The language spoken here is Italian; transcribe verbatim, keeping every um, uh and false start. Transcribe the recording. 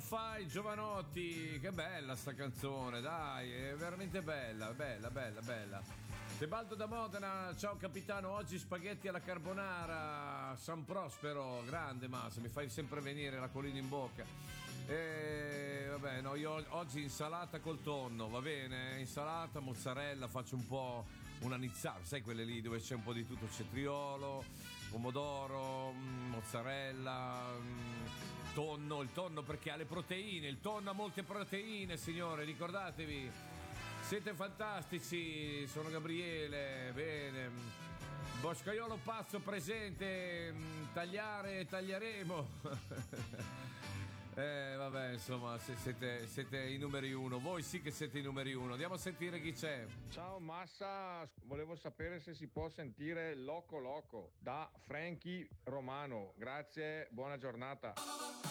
fai Giovanotti? Che bella sta canzone, dai, è veramente bella, bella, bella, bella. Tebaldo da Modena, ciao capitano, oggi spaghetti alla carbonara, San Prospero, grande Massa, mi fai sempre venire la colina in bocca. E vabbè, no, io oggi insalata col tonno, va bene? Insalata, mozzarella, faccio un po' una nizzata, sai quelle lì dove c'è un po' di tutto, cetriolo, pomodoro, mozzarella, tonno, il tonno perché ha le proteine, il tonno ha molte proteine, signore, ricordatevi. Siete fantastici, sono Gabriele, bene. Boscaiolo pazzo presente, tagliare, tagliaremo. Eh vabbè, insomma, se siete, siete i numeri uno, voi sì che siete i numeri uno. Andiamo a sentire chi c'è. Ciao Massa, volevo sapere se si può sentire Loco Loco da Frankie Romano. Grazie, buona giornata.